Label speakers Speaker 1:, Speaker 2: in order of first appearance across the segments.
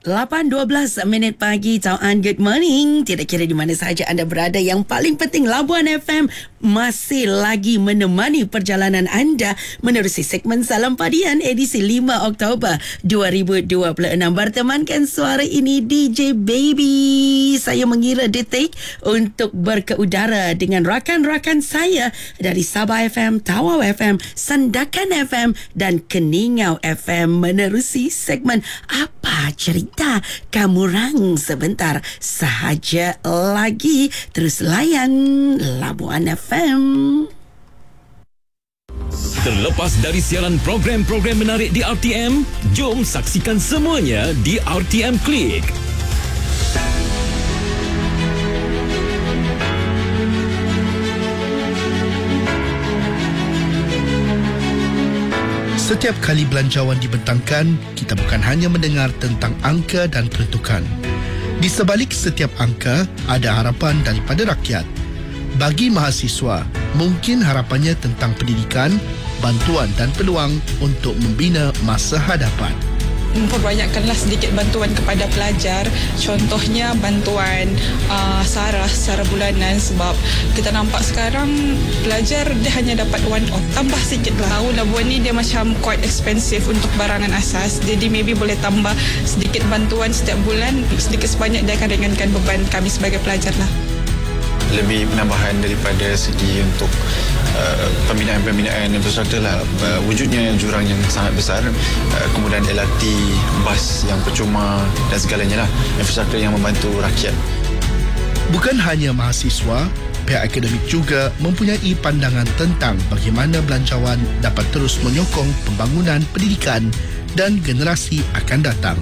Speaker 1: 8.12 minit pagi. Tauan, good morning. Tidak kira di mana sahaja anda berada, yang paling penting Labuan FM masih lagi menemani perjalanan anda menerusi segmen Salam Padian edisi 5 Oktober 2026. Bertemankan suara ini DJ Baby. Saya mengira detik untuk berkeudara dengan rakan-rakan saya dari Sabah FM, Tawau FM, Sandakan FM dan Keningau FM menerusi segmen Apa Cerita Kamurang. Sebentar sahaja lagi. Terus layan Labuan FM.
Speaker 2: Terlepas dari siaran program-program menarik di RTM, jom saksikan semuanya di RTM Klik.
Speaker 3: Setiap kali belanjawan dibentangkan, kita bukan hanya mendengar tentang angka dan peruntukan. Di sebalik setiap angka, ada harapan daripada rakyat. Bagi mahasiswa, mungkin harapannya tentang pendidikan, bantuan dan peluang untuk membina masa hadapan.
Speaker 4: Memperbanyakkanlah sedikit bantuan kepada pelajar. Contohnya bantuan SARA secara bulanan, sebab kita nampak sekarang pelajar dia hanya dapat one off. Tambah sikit lah. Tahu Labuan ni dia macam quite expensive untuk barangan asas. Jadi maybe boleh tambah sedikit bantuan setiap bulan. Sedikit sebanyak dia akan ringankan beban kami sebagai pelajar lah.
Speaker 5: Lebih penambahan daripada segi untuk pembinaan infrastruktur lah. Wujudnya jurang yang sangat besar, kemudian LRT, bas yang percuma dan segalanya lah. Infrastruktur yang membantu rakyat.
Speaker 3: Bukan hanya mahasiswa, pihak akademik juga mempunyai pandangan tentang bagaimana belanjawan dapat terus menyokong pembangunan pendidikan dan generasi akan datang.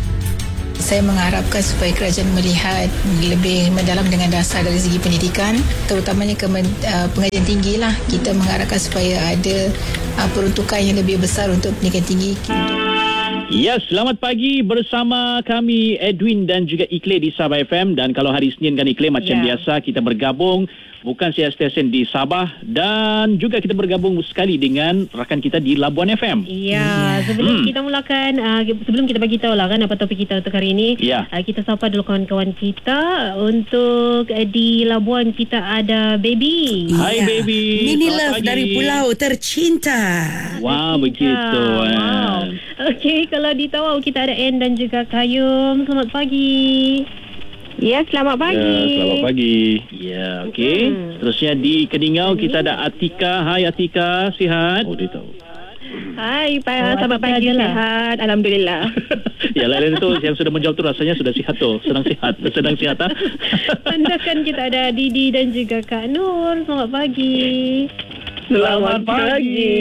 Speaker 6: Saya mengharapkan supaya kerajaan melihat lebih mendalam dengan dasar dari segi pendidikan, terutamanya pengajian tinggi lah. Kita mengharapkan supaya ada peruntukan yang lebih besar untuk pendidikan tinggi.
Speaker 7: Ya, selamat pagi bersama kami Edwin dan juga Ikle di Sabah FM. Dan kalau hari Isnin kan Ikle, macam biasa kita bergabung bukan saja stesen di Sabah, dan juga kita bergabung sekali dengan rakan kita di Labuan FM.
Speaker 8: Ya, sebelum kita mulakan, sebelum kita bagi tahu lah kan apa topik kita untuk hari ini, kita sapa dulu kawan-kawan kita. Untuk di Labuan kita ada Baby.
Speaker 7: Hai Baby.
Speaker 1: Mini Love dari Pulau Tercinta.
Speaker 7: Wah, begitu.
Speaker 8: Wow. Okey, kalau di Tawau kita ada Ann dan juga Kayum. Selamat pagi.
Speaker 9: Ya, selamat pagi.
Speaker 7: Ya, selamat pagi. Ya, okey. Terusnya di Keningau kita ada Atika. Hai Atika, sihat? Oh, dia tahu.
Speaker 9: Hai, selamat pagi, sihat. Alhamdulillah.
Speaker 7: Ya, lain tu yang sudah menjawab tu rasanya sudah sihat tu. Sedang sihat.
Speaker 8: Sandakan kita ada Didi dan juga Kak Nur. Selamat pagi.
Speaker 9: Selamat pagi.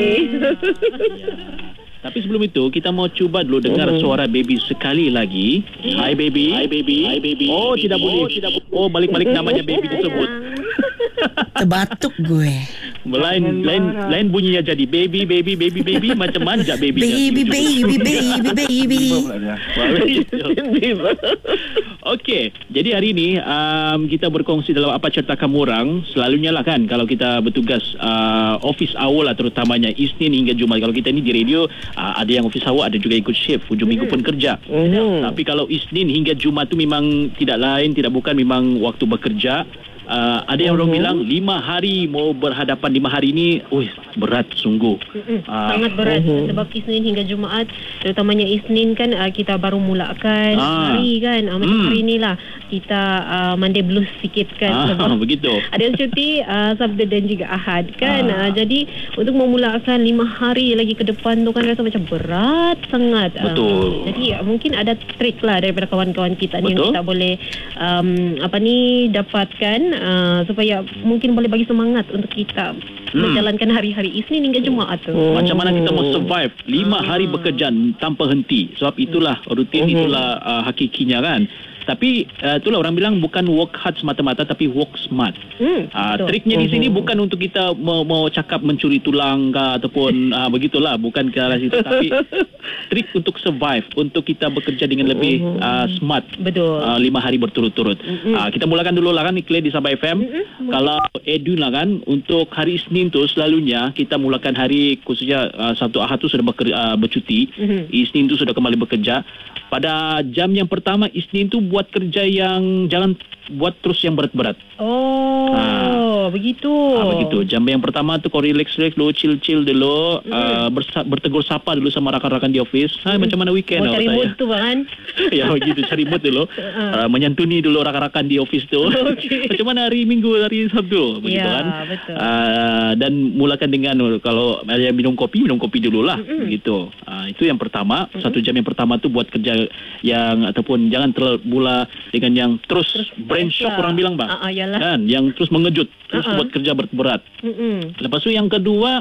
Speaker 7: Tapi sebelum itu, kita mau cuba dulu dengar suara Baby sekali lagi. Hai Baby. Hai Baby. Hai Baby. Oh, tidak boleh. Oh, balik-balik namanya Baby disebut.
Speaker 1: Terbatuk gue.
Speaker 7: Lain bunyinya jadi baby macam manja baby. Baby. Okey, jadi hari ini kita berkongsi dalam Apa Cerita Kamurang. Selalunya lah kan kalau kita bertugas office hour lah, terutamanya Isnin hingga Jumaat. Kalau kita ni di radio ada yang office hour, ada juga ikut shift, hujung minggu pun kerja. Tapi kalau Isnin hingga Jumaat tu memang tidak bukan memang waktu bekerja. Ada yang orang bilang 5 hari mau berhadapan 5 hari ni, berat sungguh.
Speaker 8: Sangat berat sebab Isnin hingga Jumaat, terutamanya Isnin kan kita baru mulakan hari kan. Macam hari ni lah kita Monday blues sikit kan, sebab
Speaker 7: begitu.
Speaker 8: ada cuti Sabtu dan juga Ahad kan. Jadi untuk memulakan 5 hari lagi ke depan tu kan rasa macam berat sangat.
Speaker 7: Betul.
Speaker 8: Jadi mungkin ada trik lah daripada kawan-kawan kita ni yang kita boleh dapatkan supaya mungkin boleh bagi semangat untuk kita menjalankan hari-hari Isnin hingga Jumaat tu.
Speaker 7: Macam mana kita mau survive 5 hari bekerja tanpa henti. Sebab itulah rutin, itulah hakikinya kan. Tapi itulah orang bilang bukan work hard semata-mata, tapi work smart. Triknya di sini bukan untuk kita mau cakap mencuri tulang ke, ataupun begitulah, bukan ke arah situ. Tapi trik untuk survive, untuk kita bekerja dengan lebih smart.
Speaker 8: Betul.
Speaker 7: 5 hari berturut-turut. Kita mulakan dulu lah kan Iklan di Sabah FM. Kalau Edwin lah kan, untuk hari Isnin tu selalunya kita mulakan hari khususnya Sabtu Ahad tu sudah bercuti. Isnin tu sudah kembali bekerja. pada jam yang pertama Isnin tu buat kerja yang jangan buat terus yang berat-berat.
Speaker 8: Begitu.
Speaker 7: Begitu. Jam yang pertama tu kau relax dulu, chill dulu, bertegur sapa dulu sama rakan-rakan di office. Macam mana weekend?
Speaker 8: Cari mood tu kan?
Speaker 7: Ya begitu, cari mood dulu. Menyantuni dulu rakan-rakan di office tu. Macam mana hari Minggu, hari Sabtu, begitu kan?
Speaker 8: Betul.
Speaker 7: Dan mulakan dengan kalau ada minum kopi dululah, begitu. Itu yang pertama. 1 jam yang pertama tu buat kerja yang ataupun jangan terlalu dengan yang terus brain shock orang bilang bang. Kan, yang terus mengejut, terus buat kerja berat. Lepas tu yang kedua,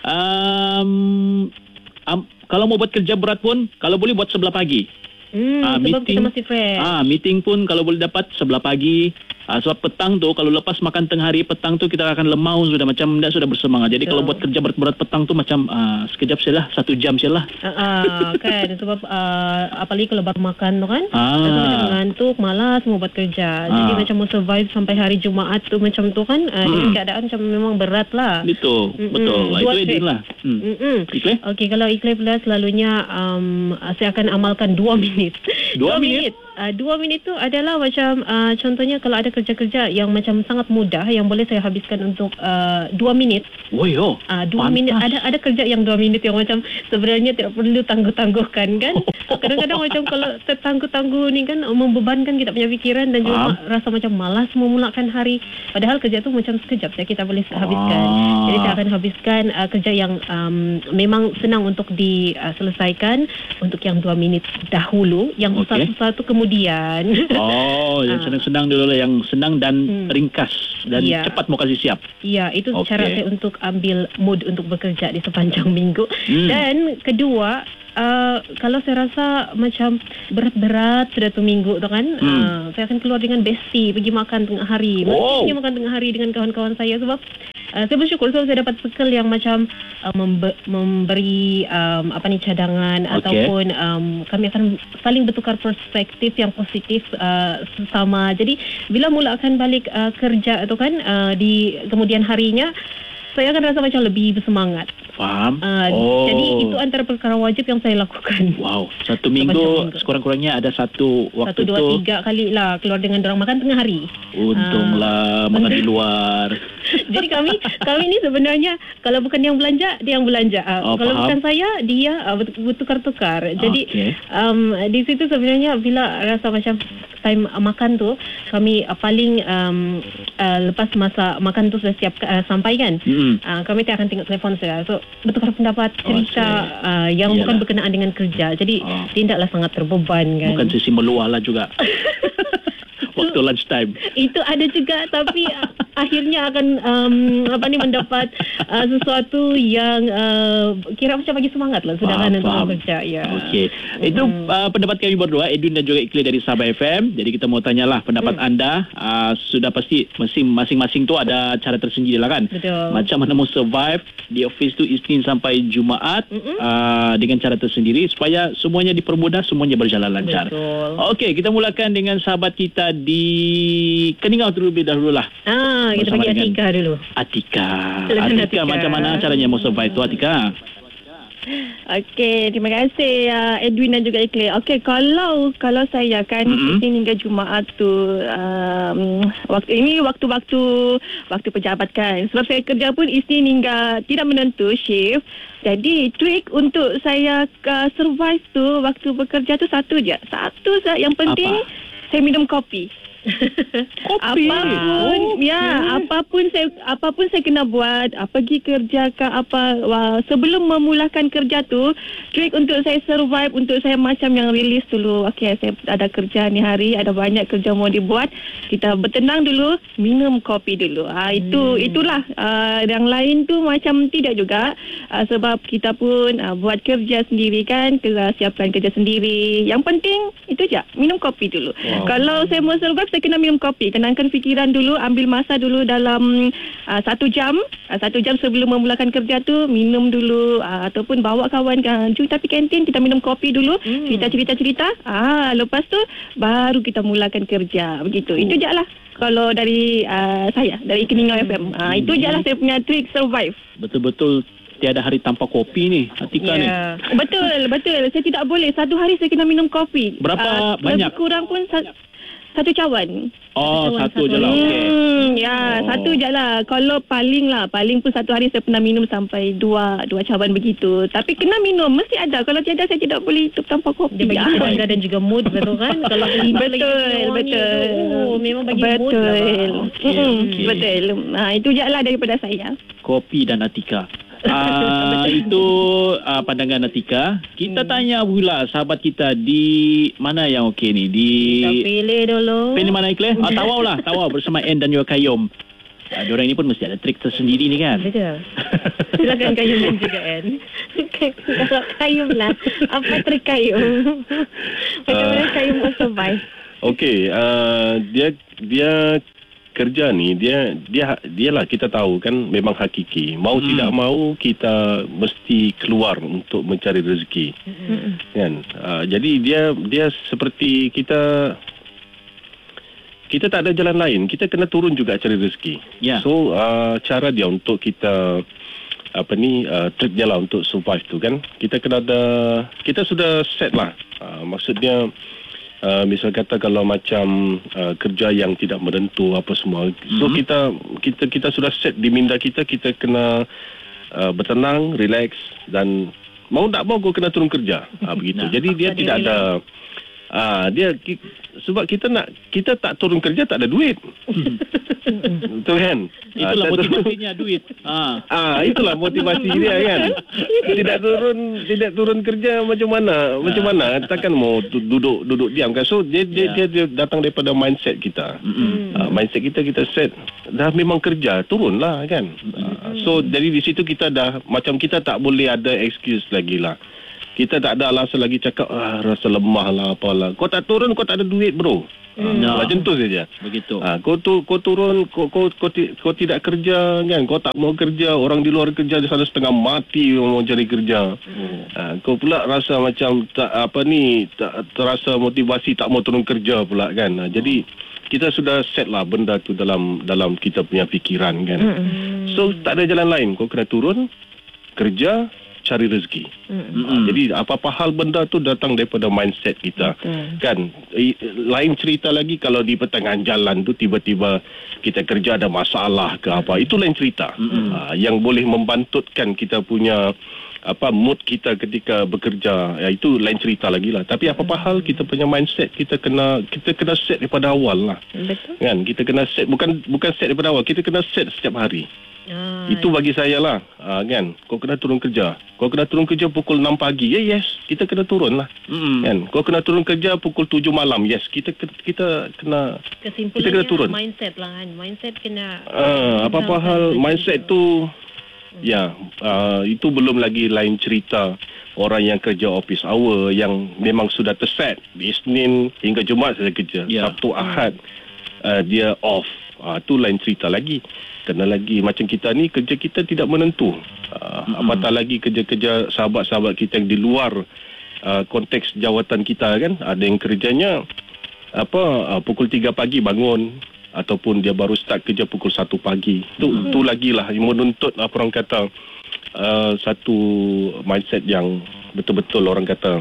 Speaker 7: kalau mau buat kerja berat pun kalau boleh buat sebelah pagi.
Speaker 8: Sebab kita masih fresh.
Speaker 7: Meeting pun kalau boleh dapat sebelah pagi. Sebab petang tu kalau lepas makan tengah hari, petang tu kita akan lemau sudah, macam tidak sudah bersemangat. Jadi kalau buat kerja berat-berat petang tu macam sekejap sajalah, 1 jam sajalah.
Speaker 8: Kan sebab apalagi kalau baru makan tu kan, macam ngantuk, malas mau buat kerja. Jadi macam mau survive sampai hari Jumaat tu macam tu kan, keadaan macam memang berat lah.
Speaker 7: Betul. Itu Edin lah. Ikle?
Speaker 8: Okey, kalau Ikle pula selalunya saya akan amalkan 2 minit.
Speaker 7: 2 minit?
Speaker 8: 2 minit tu adalah macam contohnya kalau ada kerja-kerja yang macam sangat mudah yang boleh saya habiskan untuk 2 minit. 2 minit. Ada kerja yang 2 minit yang macam sebenarnya tidak perlu tangguh-tangguhkan kan. Kadang-kadang macam kalau tertangguh-tangguh ni kan membebankan kita punya fikiran dan juga rasa macam malas memulakan hari. Padahal kerja tu macam sekejap saja kita boleh habiskan. Jadi saya akan habiskan kerja yang memang senang untuk diselesaikan untuk yang 2 minit dahulu. Yang susah-susah tu kemudian.
Speaker 7: Yang senang-senang dulu lah, yang senang dan ringkas dan cepat mau kasih siap.
Speaker 8: Ya, itu cara saya untuk ambil mood untuk bekerja di sepanjang minggu. Dan kedua, kalau saya rasa macam berat-berat sudah tu minggu tu kan, saya akan keluar dengan bestie pergi makan tengah hari. Mestinya makan tengah hari dengan kawan-kawan saya sebab saya bersyukur sebab saya dapat circle yang macam memberi cadangan ataupun kami akan saling bertukar perspektif yang positif sesama. Jadi bila mula akan balik kerja tu kan di kemudian harinya, saya akan rasa macam lebih bersemangat.
Speaker 7: Faham?
Speaker 8: Jadi itu antara perkara wajib yang saya lakukan.
Speaker 7: Wow, 1 minggu sekurang-kurangnya ada 1 waktu
Speaker 8: 1, 2, 3 kali lah keluar dengan orang makan tengah hari.
Speaker 7: Untunglah makan di luar.
Speaker 8: Jadi kami ni sebenarnya kalau bukan yang belanja, dia yang belanja. Kalau bukan saya, dia bertukar-tukar. Jadi di situ sebenarnya bila rasa macam time makan tu, kami paling lepas masa makan tu sudah siap sampai kan, kami tak akan tengok telefon saya. So bertukar pendapat, cerita yang bukan berkenaan dengan kerja. Jadi tindaklah sangat terbeban kan.
Speaker 7: Bukan sesi meluah lah juga. Waktu lunch time.
Speaker 8: Itu ada juga, tapi akhirnya akan mendapat sesuatu yang kira macam bagi semangat lah sedangkan untuk bekerja.
Speaker 7: Okey. Itu pendapat kami berdua, Edwin dan juga Ikle dari Sabah FM. Jadi kita mau tanyalah pendapat anda. Sudah pasti masing-masing tu ada cara tersendiri lah kan.
Speaker 8: Betul.
Speaker 7: Macam mana mau survive di office tu Isnin sampai Jumaat dengan cara tersendiri supaya semuanya dipermudah, semuanya berjalan lancar. Okey, kita mulakan dengan sahabat kita di Keningau terlebih dahulu lah.
Speaker 8: Kita bagi Atika dulu.
Speaker 7: Atika, macam mana caranya mau survive tu Atika?
Speaker 9: Okey, terima kasih Edwin dan juga Ikle. Okey, kalau saya kan Isnin hingga Jumaat tu waktu pejabat kan. Sebab saya kerja pun Isnin hingga tidak menentu shift. Jadi trik untuk saya survive tu waktu bekerja tu satu je. Satu saja yang penting. Saya minum kopi.
Speaker 7: Kopi.
Speaker 9: Apapun saya kena buat, pergi kerja ke apa, sebelum memulakan kerja tu, trik untuk saya survive, untuk saya macam yang release dulu. Okey, saya ada kerja ni hari, ada banyak kerja mau dibuat, kita bertenang dulu, minum kopi dulu. Itulah. Yang lain tu macam tidak juga, sebab kita pun buat kerja sendiri kan, kita siapkan kerja sendiri. Yang penting itu je, minum kopi dulu. Kalau saya mau survive, saya kena minum kopi. Tenangkan fikiran dulu, ambil masa dulu dalam 1 jam. 1 jam sebelum memulakan kerja tu, minum dulu, ataupun bawa kawan jom kita pergi kantin, kita minum kopi dulu, cerita-cerita. Lepas tu baru kita mulakan kerja. Begitu. Itu je lah. Kalau dari saya, dari Keningau FM. Itu je lah saya punya trik survive.
Speaker 7: Betul-betul tiada hari tanpa kopi ni, Atika ni.
Speaker 9: Betul. Saya tidak boleh. Satu hari saya kena minum kopi.
Speaker 7: Berapa banyak?
Speaker 9: Lebih kurang pun satu cawan.
Speaker 7: Satu je lah. Okey.
Speaker 9: Satu je lah. Kalau paling pun satu hari saya pernah minum sampai dua cawan begitu. Tapi kena minum, mesti ada. Kalau tiada, saya tidak boleh hidup tanpa kopi.
Speaker 8: Dia bagi tenaga dan juga mood, betul kan? Kalau
Speaker 9: betul.
Speaker 8: Memang bagi mood lah.
Speaker 9: Betul. Itu je lah daripada saya.
Speaker 7: Kopi dan Atika. Itu pandangan Atika. Kita tanya pula sahabat kita di mana yang okey ni.
Speaker 8: Kita pilih dulu.
Speaker 7: Pilih mana Ikhlas? Tawau bersama N dan juga Kayum. Diorang ni pun mesti ada trik tersendiri ni kan.
Speaker 8: Betul. Silakan Kayum dan juga N. Kalau Kayum lah, apa trik Kayum? Bagaimana Kayum survive?
Speaker 10: Okey, dia kerja ni dia lah, kita tahu kan, memang hakiki. Mau tidak mau kita mesti keluar untuk mencari rezeki. Kan? Jadi dia seperti kita tak ada jalan lain. Kita kena turun juga cari rezeki. So cara dia untuk kita trip dia lah untuk survive tu kan. Kita kena kita sudah set lah. Maksudnya misal kata kalau macam kerja yang tidak menentu apa semua, so kita sudah set di minda kita kena bertenang, relax, dan mau tak mau kau kena turun kerja, begitu. Jadi dia tidak ada sebab kita tak turun kerja tak ada duit. Betul kan?
Speaker 7: Itulah motivasinya, duit.
Speaker 10: Itulah motivasi dia kan. Tidak turun kerja macam mana? Takkan mau duduk diam kan. So dia datang daripada mindset kita. Mindset kita set dah memang kerja, turunlah kan. So dari di situ kita dah macam kita tak boleh ada excuse lagi lah. Kita tak ada alasan lagi cakap rasa lemah lah apalah. Kau tak turun, kau tak ada duit bro. Macam tu saja.
Speaker 7: Begitu.
Speaker 10: Kau turun, kau tidak kerja kan. Kau tak mau kerja, orang di luar kerja di sana setengah mati mau cari kerja. Kau pula rasa macam tak terasa motivasi, tak mau turun kerja pula kan. Jadi kita sudah set lah benda tu dalam kita punya fikiran kan. So tak ada jalan lain. Kau kena turun kerja, cari rezeki. Jadi apa-apa hal benda tu datang daripada mindset kita. Kan? Lain cerita lagi kalau di pertengahan jalan tu tiba-tiba kita kerja ada masalah ke apa. Itu lain cerita. Yang boleh membantutkan kita punya mood kita ketika bekerja. Itu lain cerita lagi lah. Tapi apa-apa hal kita punya mindset kita kena set daripada awal lah.
Speaker 8: Betul.
Speaker 10: Kan? Kita kena set bukan set daripada awal. Kita kena set setiap hari. Itu bagi saya lah, kan. Kau kena turun kerja. Kau kena turun kerja pukul 6 pagi. Yes, kita kena turun lah. Kan. Kau kena turun kerja pukul 7 malam. Yes, kita kena.
Speaker 8: Kesimpulannya
Speaker 10: kita kena turun.
Speaker 8: Mindset lah kan. Mindset kena.
Speaker 10: Apa-apa hal mindset tu. Itu belum lagi lain cerita orang yang kerja office hour yang memang sudah terset. Isnin hingga Jumaat saja kerja. Sabtu Ahad dia off. Itu lain cerita lagi. Kena lagi macam kita ni, kerja kita tidak menentu. Apatah lagi kerja-kerja sahabat-sahabat kita yang di luar konteks jawatan kita kan. Ada yang kerjanya pukul 3 pagi bangun, ataupun dia baru start kerja pukul 1 pagi. Itu lagi lah yang menuntut orang kata satu mindset yang betul-betul orang kata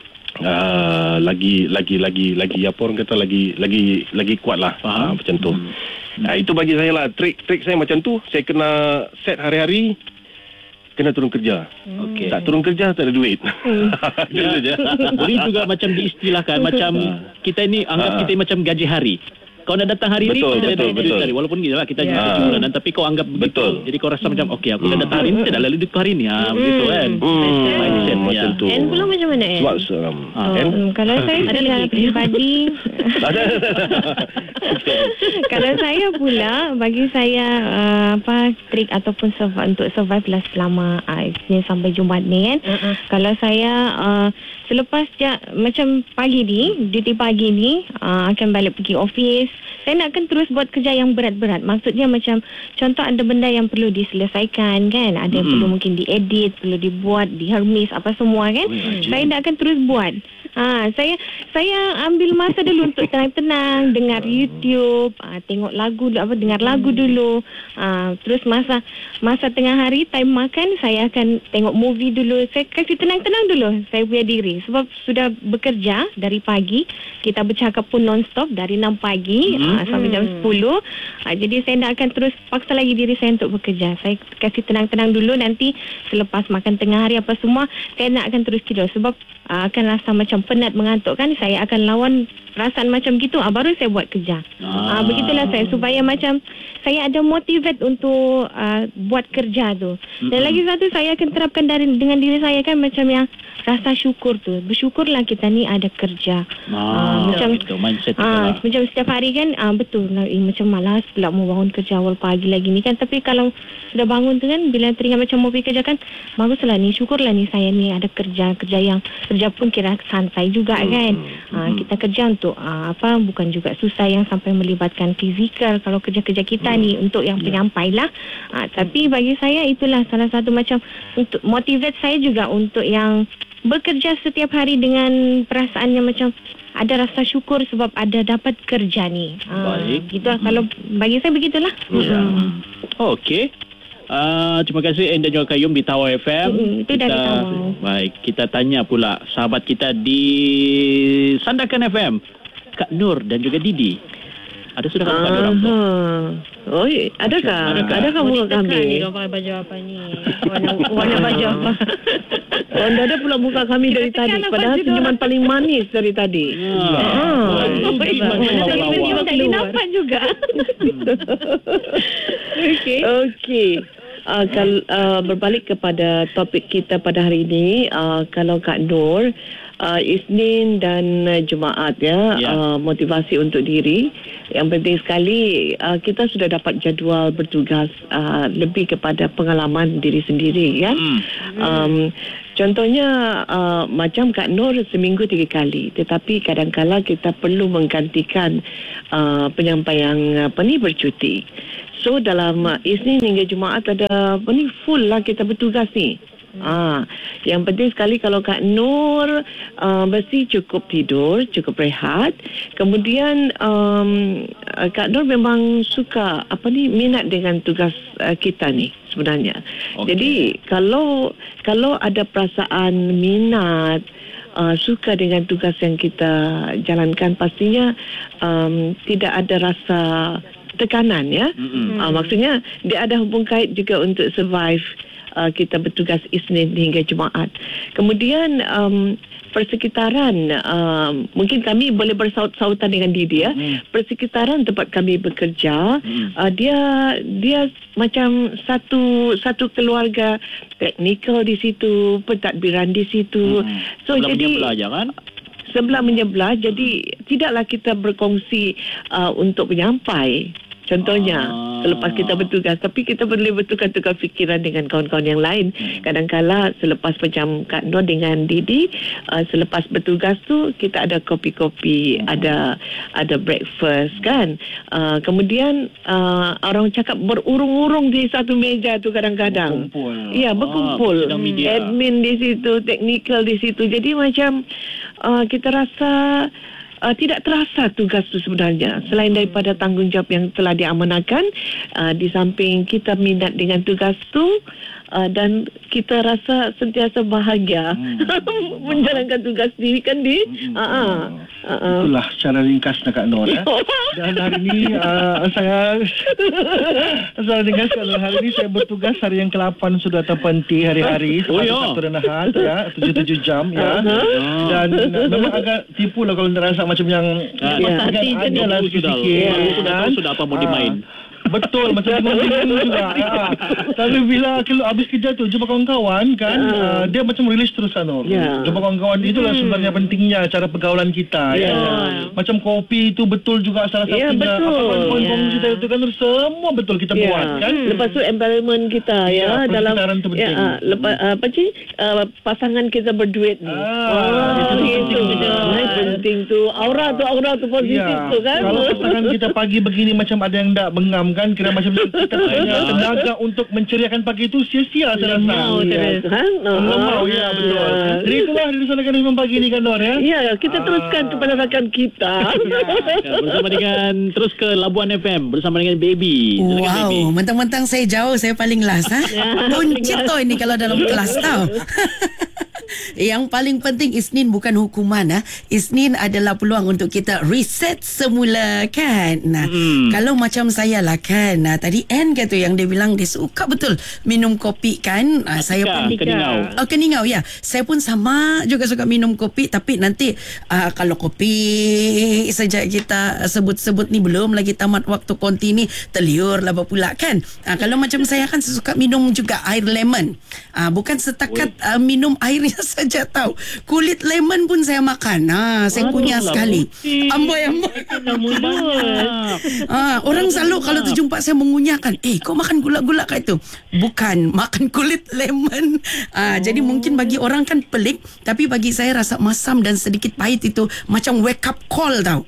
Speaker 10: lagi apa orang kata lagi kuat lah. Macam tu. Itu bagi saya lah trik saya macam tu. Saya kena set hari-hari, kena turun kerja. Tak turun kerja tak ada duit. Itu saja.
Speaker 7: Boleh juga macam diistilahkan macam kita ni anggap kita macam gaji hari. Kau nak datang hari ni, kita dah gaji hari. Walaupun kita lah kita bulanan, tapi kau anggap begitu. Jadi kau rasa macam okey, aku dah datang hari ni, kita dah lalu duit hari ni. Begitu kan. Mindset
Speaker 10: macam tu.
Speaker 8: N pula macam mana N?
Speaker 6: Kalau saya secara peribadi, kalau saya pula, bagi saya trik ataupun untuk survive lah selama Isnin sampai Jumaat ni kan. Kalau saya selepas macam pagi ni, duty pagi ni akan balik pergi office.
Speaker 9: saya nakkan terus buat kerja yang berat-berat. Maksudnya macam contoh ada benda yang perlu diselesaikan kan, ada yang perlu mungkin diedit, perlu dibuat, dihermis apa semua kan. Saya nakkan terus buat. Saya ambil masa dulu untuk tenang-tenang dengar YouTube, tengok lagu, dengar lagu dulu. Terus masa tengah hari time makan saya akan tengok movie dulu. Saya kasih tenang-tenang dulu saya punya diri sebab sudah bekerja dari pagi. Kita bercakap pun non-stop dari 6 pagi sampai jam 10. Jadi saya nak akan terus paksa lagi diri saya untuk bekerja. Saya kasih tenang-tenang dulu, nanti selepas makan tengah hari apa semua saya nak akan terus tidur sebab akan rasa macam penat, mengantuk kan. Saya akan lawan perasaan macam gitu, baru saya buat kerja. Begitulah saya supaya macam saya ada motivate untuk buat kerja tu. Dan lagi satu saya akan terapkan dengan diri saya kan macam yang rasa syukur tu. Bersyukurlah kita ni ada kerja. Macam
Speaker 7: itu mindset
Speaker 9: macam setiap hari kan betul macam malas pula mau bangun kerja awal pagi lagi ni kan. Tapi kalau sudah bangun tu kan, bila teringat macam mau pergi kerja kan, baguslah ni, syukurlah ni saya ni ada kerja yang kerja pun kira santai juga kan. Kita kerja untuk bukan juga susah yang sampai melibatkan fizikal kalau kerja-kerja kita ni untuk yang penyampai lah. Tapi bagi saya itulah salah satu macam untuk motivate saya juga untuk yang bekerja setiap hari dengan perasaannya macam ada rasa syukur sebab ada dapat kerja ni.
Speaker 7: Baik.
Speaker 9: Gitu kalau bagi saya begitulah.
Speaker 7: Okey. Terima kasih Enda juga Kayum di Tawar FM.
Speaker 9: Itu dari Tawar.
Speaker 7: Baik, kita tanya pula sahabat kita di Sandakan FM, Kak Nur dan juga Didi. Ada sudah kamu Kak Nur apa?
Speaker 11: Oh, adakah muka kami?
Speaker 8: Dia pakai baju apa ni?
Speaker 11: Warna baju apa? Anda ada pula muka kami dari tadi. Padahal senyuman paling manis dari tadi.
Speaker 9: Saya nampak juga.
Speaker 11: Okey. Kalau berbalik kepada topik kita pada hari ini, kalau Kak Nur, Isnin dan Jumaat motivasi untuk diri. Yang penting sekali kita sudah dapat jadual bertugas lebih kepada pengalaman diri sendiri kan. Contohnya macam Kak Nur seminggu 3 kali, tetapi kadang-kala kita perlu menggantikan penyampaian bercuti. So dalam Isnin hingga Jumaat ada full lah kita bertugas ni. Yang penting sekali kalau Kak Nur mesti cukup tidur, cukup rehat. Kemudian Kak Nur memang suka minat dengan tugas kita ni sebenarnya. Jadi kalau ada perasaan minat, suka dengan tugas yang kita jalankan, pastinya tidak ada rasa tekanan ya. Maksudnya dia ada hubung kait juga untuk survive. Kita bertugas Isnin hingga Jumaat. Kemudian persekitaran, mungkin kami boleh bersaut-sautan dengan Didi ya. Persekitaran tempat kami bekerja, dia macam satu keluarga, teknikal di situ, pentadbiran di situ. So
Speaker 7: sebelah
Speaker 11: jadi
Speaker 7: belajar kan?
Speaker 11: Sebelah menyebelah, jadi tidaklah kita berkongsi untuk penyampai. Contohnya, selepas kita bertugas, tapi kita boleh bertukar-tukar fikiran dengan kawan-kawan yang lain. Kadang-kala selepas macam Kak Nur dengan Didi, selepas bertugas tu kita ada kopi-kopi, ada breakfast kan. Kemudian orang cakap berurung-urung di satu meja tu kadang-kadang. Berkumpul. Admin di situ, teknikal di situ. Jadi macam kita rasa tidak terasa tugas itu sebenarnya, selain daripada tanggungjawab yang telah diamanahkan. Di samping kita minat dengan tugas itu, dan kita rasa sentiasa bahagia menjalankan tugas diri kan Di.
Speaker 10: Itulah secara ringkas Kak Nur. Dan hari ini saya secara ringkas hari ini saya bertugas hari yang ke-8 sudah terpenti hari-hari. Satu dan a half 7 jam ya. Dan memang agak tipu lah kalau terasa macam yang ada lah sikit-sikit.
Speaker 7: Sudah apa mau dimain.
Speaker 10: Betul, macam tengok juga. Tapi bila habis kerja tu jumpa kawan-kawan kan, dia macam release terus kan. Jumpa kawan-kawan itulah sebenarnya pentingnya cara pergaulan kita. Macam kopi itu betul juga salah satunya. Apa poin-poin kita itu kan semua betul kita buat kan.
Speaker 11: Lepas tu environment kita dalam pasangan kita berduit ni.
Speaker 10: Itu penting
Speaker 11: penting tu. Aura tu positif tu kan.
Speaker 12: Kalau katakan kita pagi begini macam ada yang tak bengam kan, kira macam kita punya tenaga untuk menceriakan pagi itu sia-sia saya rasa. Lemau, ya betul. Jadi itulah dilaksanakan FM pagi ni kan Nur ya.
Speaker 11: Ya, kita teruskan kepada rakan kita.
Speaker 7: Bersama dengan terus ke Labuan FM bersama dengan Baby.
Speaker 1: Wow, mentang-mentang saya jauh, saya paling last Buncit tu ini kalau dalam kelas tau. Yang paling penting Isnin bukan hukuman. Isnin adalah peluang untuk kita reset semula kan. Kalau macam saya lah kan, tadi Anne kata yang dia bilang dia suka betul minum kopi kan. Saya pun Keningau ya. Saya pun sama juga suka minum kopi. Tapi nanti kalau kopi sejak kita sebut-sebut ni belum lagi tamat waktu konti ni, terliur lah pula kan. Kalau macam saya kan suka minum juga air lemon. Bukan setakat minum airnya saja tahu. Kulit lemon pun saya makan. Saya kunyah sekali. Amboi. Orang selalu kalau terjumpa saya mengunyahkan, kau makan gula-gula kat itu? Bukan, makan kulit lemon. Jadi mungkin bagi orang kan pelik, tapi bagi saya rasa masam dan sedikit pahit itu macam wake up call tau.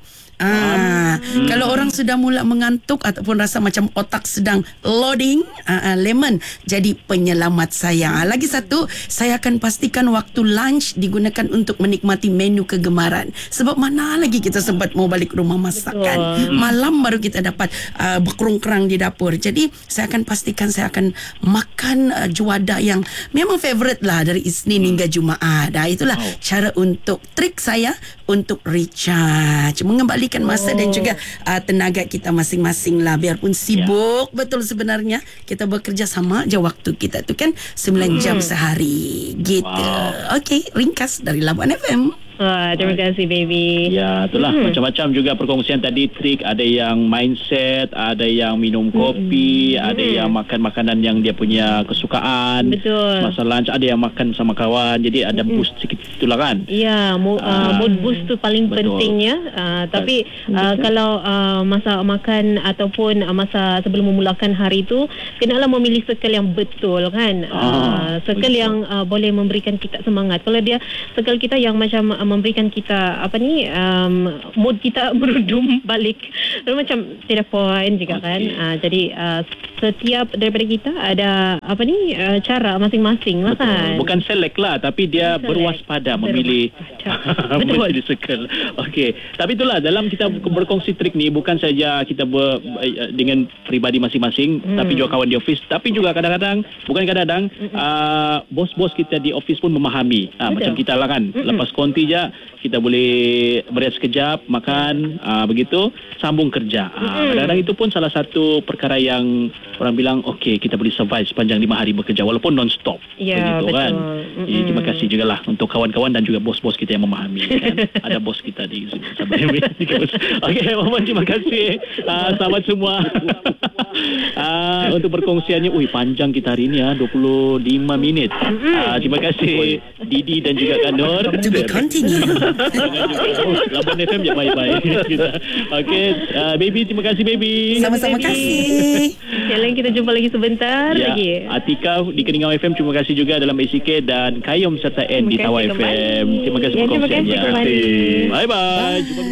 Speaker 1: Kalau orang sudah mula mengantuk ataupun rasa macam otak sedang loading, lemon jadi penyelamat saya. Lagi satu, saya akan pastikan waktu lunch digunakan untuk menikmati menu kegemaran. Sebab mana lagi kita sempat mau balik rumah masakan. Malam baru kita dapat berkerung-kerang di dapur. Jadi saya akan pastikan saya akan makan juada yang memang favourite lah dari Isnin hingga Jumaat. Itulah cara untuk trik saya untuk recharge, mengembalikan masa dan juga tenaga kita masing-masing lah. Biarpun sibuk betul sebenarnya, kita bekerja sama je waktu kita tu kan 9 jam sehari gitu. Okey, ringkas dari Labuan FM.
Speaker 8: Terima kasih Baby.
Speaker 7: Ya, itulah macam-macam juga perkongsian tadi, trik. Ada yang mindset, ada yang minum kopi, ada yang makan makanan yang dia punya kesukaan.
Speaker 8: Betul.
Speaker 7: Masa lunch ada yang makan sama kawan. Jadi ada boost sikit itulah kan.
Speaker 8: Ya, mood boost tu paling penting ya. Tapi kalau masa makan ataupun masa sebelum memulakan hari tu, kenalah memilih circle yang betul kan. Circle yang boleh memberikan kita semangat. Kalau dia circle kita yang macam memberikan kita mood kita berudum balik, macam tidak poin juga kan. Jadi setiap daripada kita ada cara masing-masing lah kan.
Speaker 7: Bukan select lah, tapi dia berwaspada memilih memilih circle. Okey, tapi itulah dalam kita berkongsi trik ni bukan saja kita dengan peribadi masing-masing, tapi juga kawan di office, tapi juga kadang-kadang bos-bos kita di office pun memahami. Macam kita lah kan, lepas konti kita boleh beres sekejap, makan, begitu, sambung kerja. Kadang-kadang itu pun salah satu perkara yang orang bilang, okey, kita boleh survive sepanjang 5 hari bekerja walaupun non-stop.
Speaker 8: Ya, betul.
Speaker 7: Kan? Terima kasih juga lah untuk kawan-kawan dan juga bos-bos kita yang memahami. Kan? Ada bos kita di Sabah. Okey, Mohon terima kasih. Sahabat semua. Untuk perkongsiannya, panjang kita hari ini 25 minit. Terima kasih Didi dan juga Kak Nur.
Speaker 1: To be continued.
Speaker 7: Labuan FM je bye-bye. Okey, Baby, terima kasih Baby.
Speaker 1: Sama-sama kasih.
Speaker 8: Jalan kita jumpa lagi sebentar lagi.
Speaker 7: Atika di Keningau FM, terima kasih juga dalam ACK, dan Kayom serta N di Tawa FM. Terima kasih perkongsiannya.
Speaker 8: Terima kasih kembali.
Speaker 7: Bye-bye. Jumpa